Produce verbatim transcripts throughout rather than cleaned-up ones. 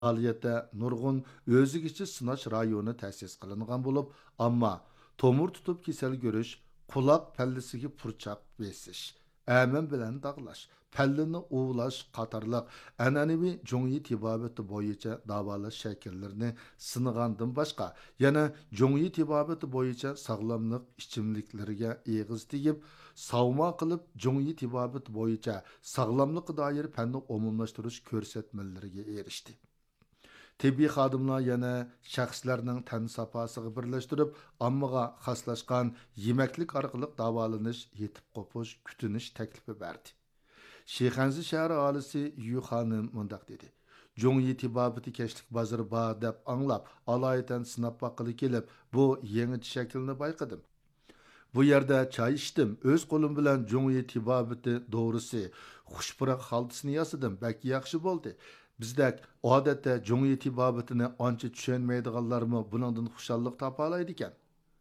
Faoliyatda nurg'un o'zigacha sinash rayoni ta'sis qilingan bo'lib, ammo tomir tutib kasal ko'rish, quloq pallisiga purchaq besish, amin bilan dog'lash, pallini uvlash qatorliq an'anaviy jo'ngi tibobati bo'yicha davolash shakllarini sinagandan boshqa, yana jo'ngi tibobati bo'yicha sog'lomlik ichimliklariga eg'iz tegib, savmo qilib jo'ngi tibobati bo'yicha sog'lomlikqa doir fanni umumlashtirish ko'rsatmalariga erishdi. Tibbiy xodimlar yana shaxslarning tan safosiga birlashtirib, ommaga xoslashgan yemaklik orqali davolanish, yetib qo'pish, kutinish taklifi berdi. Sheyxanzi shahri aholisi Yu xonim mundaq dedi. Jo'ngi tibobati kashlik bozori bor deb anglab, aloyidan sinab baqili kelib, bu yangi shaklni bayqadim. Bu yerda choy ichdim, o'z qo'lim bilan jo'ngi tibobati doğrusi xushpurak xaltasini yasadim, bak yaxshi bo'ldi. Bizdek odatda jo'ngi tibobatini ancha tushunmaydiganlarmi buningdan xushallik topa oladi ekan.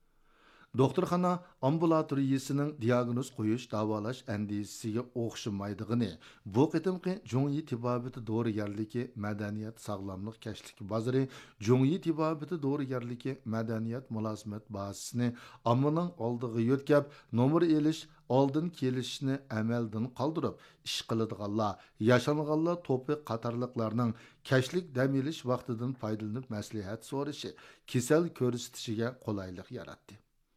Doktorxona ambulatoriyasining diagnoz qo'yish, davolash andisisiga o'xshamaydigini, bu qitimqi jo'ngi tibobati dorigarligi madaniyat sog'lomlik kashligi bozori jo'ngi tibobati dorigarligi madaniyat mulozimat bazasini ommaning oldiga yo'tkab, nomer elish, oldin kelishni amaldan qoldirib, ish qiladiganlar, yashanganlar to'pi qatorliqlarning kashlik dam olish vaqtidan foydalanib maslahat so'rashi, kasal ko'rsatishiga qulaylik yaratdi.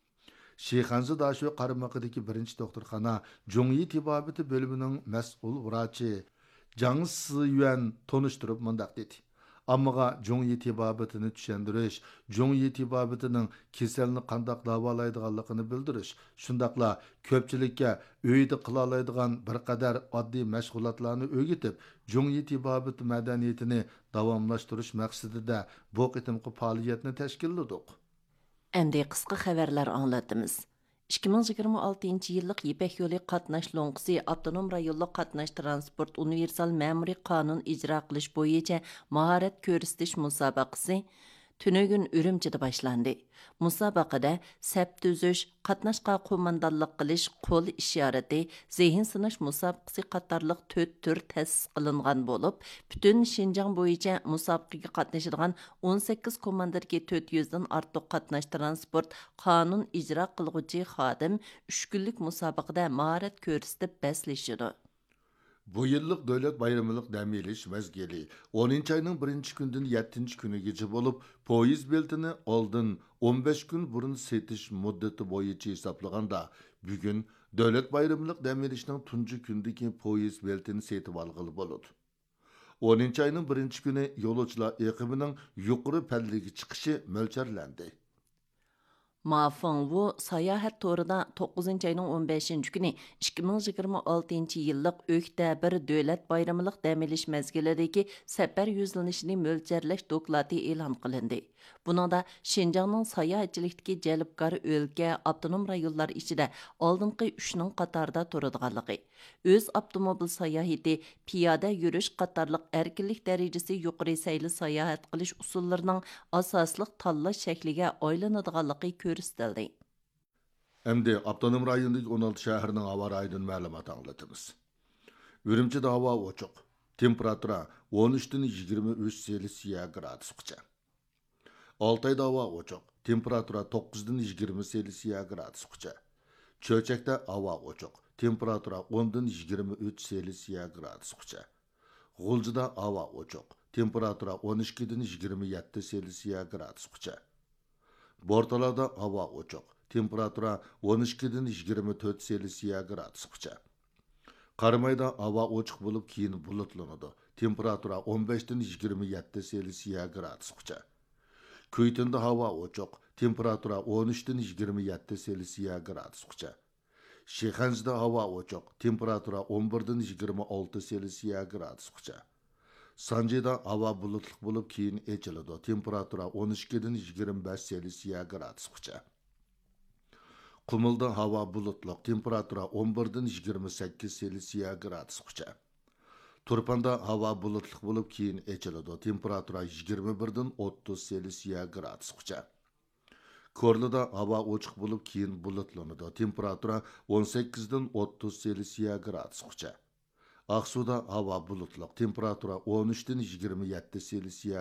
Sheyxanzi Dashu qaramaqidagi birinchi doktorxona jo'ngi tibobati bo'limining mas'ul vrachi Jang Siyuan tonishtirib mundaq dedi. Ammaga jo'ngi tibobatini tushuntirish, jo'ngi tibobatining kasalni qandoq davolaydiganligini bildirish, shundaqla ko'pchilikka uyda qila oladigan bir qadar oddiy mashg'ulotlarni o'rgatib, jo'ngi tibobati madaniyatini davomlashtirish maqsadida bu qitimqi faoliyatni tashkilladik. Әмді қысқы xəbərlər anlatımız. ikki ming yigirma oltinchi yillik Yipek yo'li qatnash lo'nqisi avtonom rayonlik qatnash transport universal ma'muriy qonun ijro qilish bo'yicha mahorat ko'rsatish musobaqasi Tünögün Ürümçide başlandı. Musabaqada sap tüzüş, qatnaşqa qo'mondonlik qilish, qo'l ishorati, zehn sinash musobaqasi qatorliq to'rt tur ta'sis qilingan bo'lib, butun Shinjang bo'yicha musobaqaga qatnashadigan o'n sakkiz komandirga to'rt yuz dan ortiq qatnash transport qonun ijro qilguvchi xodim uch kunlik musobaqada mahorat ko'rsatib baslashidi. Bu yıllık devlet bayramılık dam elish mezgili o'ninchi ayning birinchi kundan yettinchi kunigacha bo'lib, poyiz beltini oldin o'n besh kun burun setish muddati bo'yicha hisoblaganda, bugun devlet bayramılık dam elishning tunji kundagi poyiz beltini setib olg'ili bo'ladi. o'ninchi ayning birinchi kuni yo'lovchilar eqibining yuqori pallaga chiqishi mo'ljallanadi. Mafeng Wu sayohat to'rida to'qqizinchi ayning o'n beshinchi kuni ikki ming yigirma oltinchi yillik O'ktabir davlat bayramlik dam olish mezgilidagi safar yuzlanishini mo'ljallash doklati e'lon qilindi. Buningda Shinjongning sayohatchilikdagi jalbkor o'lka, avtonom rayonlar ichida oldingi uchning qatorida turadiganligi, o'z avtomobil sayohati, piyoda yurish qatorliq erkinlik darajasi yuqori sayli sayohat qilish usullarining asosliq tanlash shakliga aylanadiganligi ko'rsatildi. Endi avtonom rayondagi o'n olti shaharning havo rayidan ma'lumot anglatamiz. Urumchida havo ochiq, temperatura o'n uch dan yigirma uch Selsiya gradusgacha. Oltayda havo ochiq, temperatura to'qqiz dan yigirma Selsiya gradusgacha. Cho'chakda havo ochiq, temperatura o'n dan yigirma uch Selsiya gradusgacha. G'uljida havo ochiq, temperatura o'n ikki dan yigirma yetti Selsiya gradusgacha. Bortalarda havo ochiq, temperatura o'n ikki dan yigirma to'rt Selsiya gradusgacha. Qarmayda havo ochiq bo'lib keyin bulutlanadi. Temperatura o'n besh dan yigirma yetti Selsiya gradusgacha. Kuytinda havo ochiq, temperatura o'n uch dan yigirma yetti Selsiya gradusgacha. Sheyxanzda havo ochiq, temperatura o'n bir dan yigirma olti Selsiya gradusgacha. Sanjida havo bulutli bo'lib keyin echiladi. Temperatura o'n ikki dan yigirma besh Selsiya gradusgacha. Qumulda havo bulutli, temperatura o'n bir dan yigirma sakkiz Selsiya gradusgacha. Turpanda havo bulutli bo'lib keyin echiladi. Temperatura yigirma bir dan o'ttiz Selsiya gradusgacha. Korlida havo ochiq bo'lib keyin bulutlanadi. Temperatura o'n sakkiz dan o'ttiz Selsiya gradusgacha. Ақсуда havo bulutluq, temperatura o'n uch dan yigirma yetti Selsiya,